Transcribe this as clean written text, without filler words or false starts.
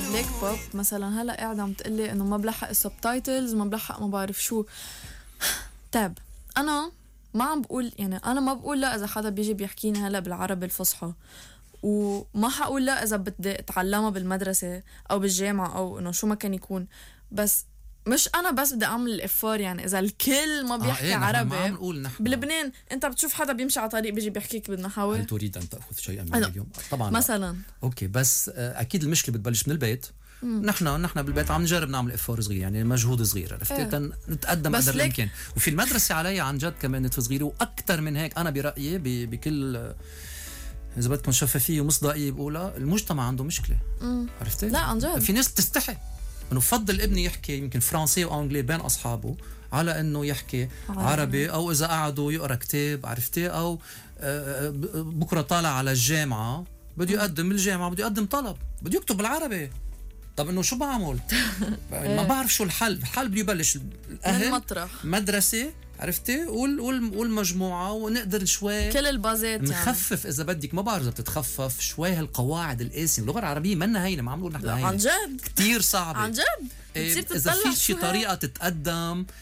بلاك بوب مثلا هلا قاعدة عم تقلي انه ما بلحق السبتايتلز، ما بلحق ما بعرف شو. تاب انا ما عم بقول يعني، انا ما بقول لا اذا حدا بيجي بيحكيني هلا بالعربي الفصحى، وما حقول لا اذا بدي اتعلمها بالمدرسة او بالجامعة او انه شو ما كان يكون. بس مش انا بس بدي اعمل الافار، يعني اذا الكل ما بيحكي إيه عربي. ما عم نقول نحن بلبنان انت بتشوف حدا بيمشي على طريق بيجي بيحكيك بالنحو هل تريد ان تاخذ شيئا من أنا اليوم؟ طبعا مثلا لا. اوكي بس اكيد المشكله بتبلش من البيت. نحن بالبيت عم نجرب نعمل افار صغير، يعني مجهود صغير، عرفتي؟ نتقدم قدر الامكان. وفي المدرسه علي عن جد كمان نتف صغيره، واكثر من هيك انا برايي بكل اذا بدكم شفافيه ومصداقيه بقولها، المجتمع عنده مشكله. عرفتي؟ لا عن جد في ناس بتستحي انه بفضل ابني يحكي يمكن فرنسي وانجلي بين اصحابه على انه يحكي عربي، او اذا قعدوا يقرا كتاب، عرفتي؟ او بكره طالع على الجامعه بده يقدم الجامعه، بده يقدم طلب، بده يكتب بالعربي. طب انه شو بعمل؟ ما بعرف شو الحل. الحل بده يبلش الاهل، مطرح مدرسه، عرفتي؟ والمجموعه، ونقدر شوي كل البازات نخفف يعني. اذا بدك ما بعرف اذا بتتخفف شوي هالقواعد القاسيه. اللغه العربيه منا هينه، ما عم نقول نحن هينه، عن جد كثير صعبه عن جد. إذا في شي طريقه تتقدم